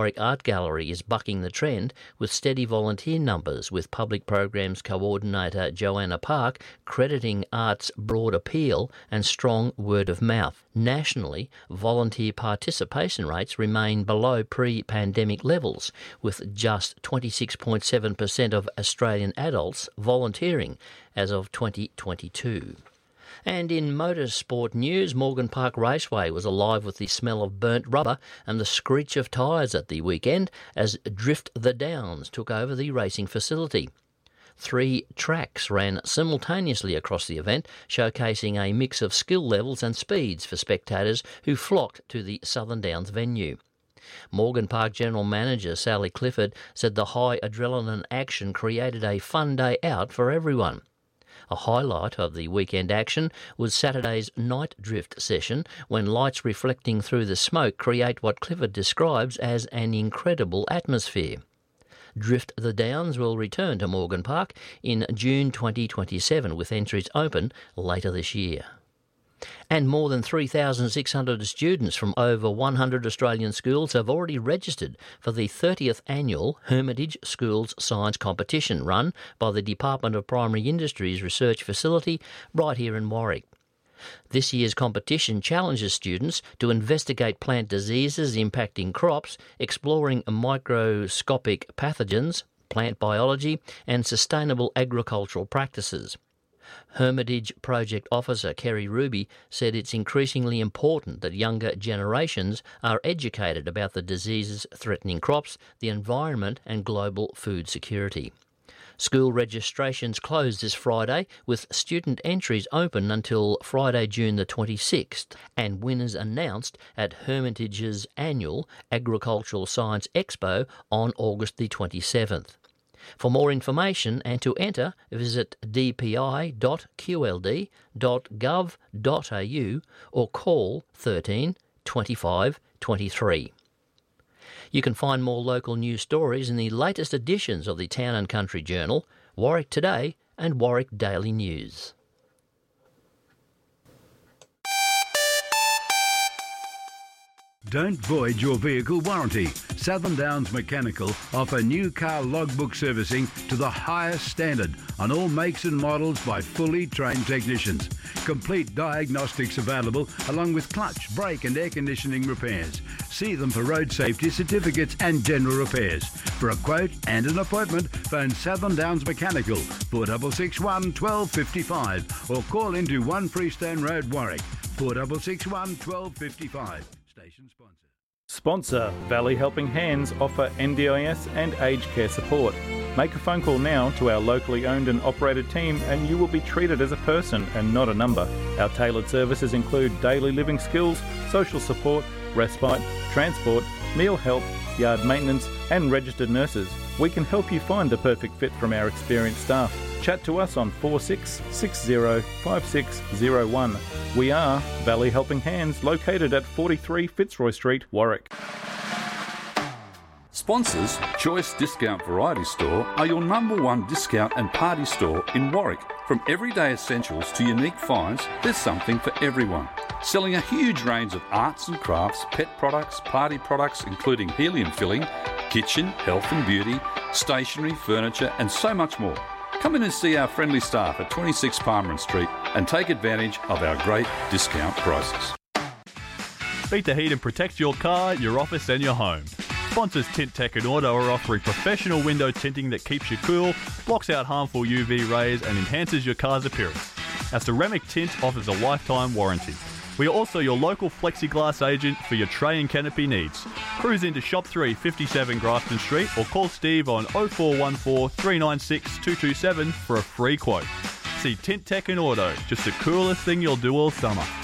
Warwick Art Gallery is bucking the trend with steady volunteer numbers, with Public Programs Coordinator Joanna Park crediting art's broad appeal and strong word of mouth. Nationally, volunteer participation rates remain below pre-pandemic levels, with just 26.7% of Australian adults volunteering as of 2022. And in motorsport news, Morgan Park Raceway was alive with the smell of burnt rubber and the screech of tyres at the weekend as Drift the Downs took over the racing facility. 3 tracks ran simultaneously across the event, showcasing a mix of skill levels and speeds for spectators who flocked to the Southern Downs venue. Morgan Park General Manager Sally Clifford said the high adrenaline action created a fun day out for everyone. A highlight of the weekend action was Saturday's night drift session, when lights reflecting through the smoke create what Clifford describes as an incredible atmosphere. Drift the Downs will return to Morgan Park in June 2027, with entries open later this year. And more than 3,600 students from over 100 Australian schools have already registered for the 30th annual Hermitage Schools Science Competition run by the Department of Primary Industries Research Facility right here in Warwick. This year's competition challenges students to investigate plant diseases impacting crops, exploring microscopic pathogens, plant biology and sustainable agricultural practices. Hermitage Project Officer Kerry Ruby said it's increasingly important that younger generations are educated about the diseases threatening crops, the environment and global food security. School registrations closed this Friday, with student entries open until Friday, June the 26th, and winners announced at Hermitage's annual Agricultural Science Expo on August the 27th. For more information and to enter, visit dpi.qld.gov.au or call 13 25 23. You can find more local news stories in the latest editions of the Town and Country Journal, Warwick Today and Warwick Daily News. Don't void your vehicle warranty. Southern Downs Mechanical offer new car logbook servicing to the highest standard on all makes and models by fully trained technicians. Complete diagnostics available along with clutch, brake and air conditioning repairs. See them for road safety certificates and general repairs. For a quote and an appointment, phone Southern Downs Mechanical 4661 1255 or call into 1 Freestone Road, Warwick 4661 1255. Station Sponsor Valley Helping Hands offer NDIS and aged care support. Make a phone call now to our locally owned and operated team and you will be treated as a person and not a number. Our tailored services include daily living skills, social support, respite, transport, meal help, yard maintenance and registered nurses. We can help you find the perfect fit from our experienced staff. Chat to us on 46605601. We are Valley Helping Hands, located at 43 Fitzroy Street, Warwick. Sponsors Choice Discount Variety Store are your number one discount and party store in Warwick. From everyday essentials to unique finds, there's something for everyone. Selling a huge range of arts and crafts, pet products, party products including helium filling, kitchen, health and beauty, stationery, furniture and so much more. Come in and see our friendly staff at 26 Palmer Street and take advantage of our great discount prices. Beat the heat and protect your car, your office and your home. Sponsors Tint Tech and Auto are offering professional window tinting that keeps you cool, blocks out harmful UV rays and enhances your car's appearance. Our ceramic tint offers a lifetime warranty. We are also your local plexiglass agent for your tray and canopy needs. Cruise into Shop 3, 57 Grafton Street or call Steve on 0414 396 227 for a free quote. See Tint Tech and Auto, just the coolest thing you'll do all summer.